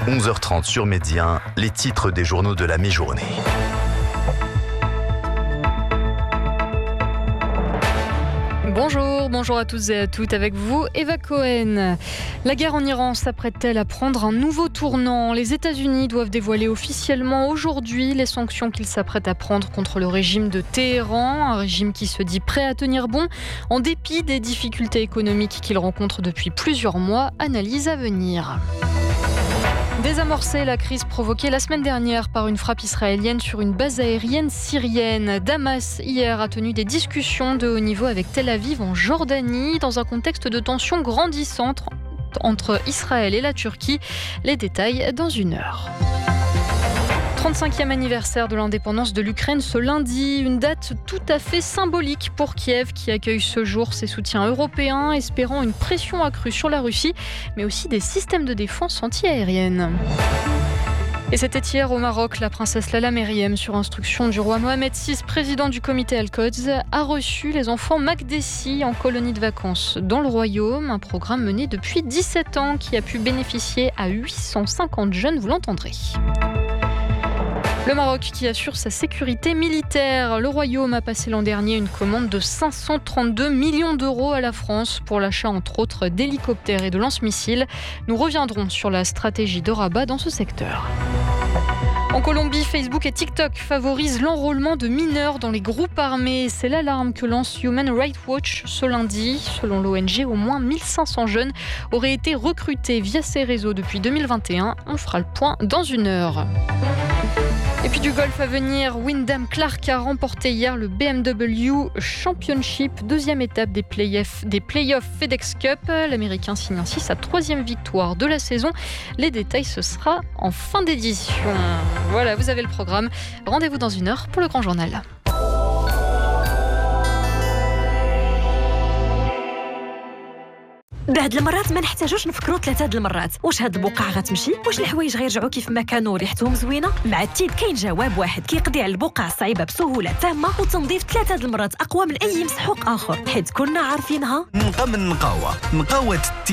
11h30 sur Média, les titres des journaux de la mi-journée. Bonjour à tous et à toutes, avec vous Eva Cohen. La guerre en Iran s'apprête-t-elle à prendre un nouveau tournant ? Les États-Unis doivent dévoiler officiellement aujourd'hui les sanctions qu'ils s'apprêtent à prendre contre le régime de Téhéran, un régime qui se dit prêt à tenir bon en dépit des difficultés économiques qu'il rencontre depuis plusieurs mois. Analyse à venir. Désamorcer la crise provoquée la semaine dernière par une frappe israélienne sur une base aérienne syrienne. Damas, hier, a tenu des discussions de haut niveau avec Tel Aviv en Jordanie, dans un contexte de tension grandissante entre Israël et la Turquie. Les détails dans une heure. 35e anniversaire de l'indépendance de l'Ukraine ce lundi, une date tout à fait symbolique pour Kiev qui accueille ce jour ses soutiens européens, espérant une pression accrue sur la Russie, mais aussi des systèmes de défense anti-aérienne. Et c'était hier au Maroc, la princesse Lala Meriem, sur instruction du roi Mohamed VI, président du comité Al-Quds, a reçu les enfants Makdessi en colonie de vacances dans le royaume, un programme mené depuis 17 ans qui a pu bénéficier à 850 jeunes, vous l'entendrez. Le Maroc qui assure sa sécurité militaire. Le Royaume a passé l'an dernier une commande de 532 millions d'euros à la France pour l'achat entre autres d'hélicoptères et de lance-missiles. Nous reviendrons sur la stratégie de Rabat dans ce secteur. En Colombie, Facebook et TikTok favorisent l'enrôlement de mineurs dans les groupes armés. C'est l'alarme que lance Human Rights Watch ce lundi. Selon l'ONG, au moins 1500 jeunes auraient été recrutés via ces réseaux depuis 2021. On fera le point dans une heure. Et puis du golf à venir, Wyndham Clark a remporté hier le BMW Championship, deuxième étape des playoffs FedEx Cup. L'Américain signe ainsi sa 3e victoire de la saison. Les détails, ce sera en fin d'édition. Voilà, vous avez le programme. Rendez-vous dans une heure pour le Grand Journal. بعد المرات ما نحتاجوش نفكروا 3 د المرات واش هاد البقعه غتمشي واش الحوايج غيرجعوا كيف ما كانوا وريحتهم زوينه مع التيد كاين جواب واحد كيقضي على البقع الصعيبه بسهوله تامه وتنظيف 3 د المرات اقوى من اي مسحوق اخر حيت كنا عارفينها من قوه التيد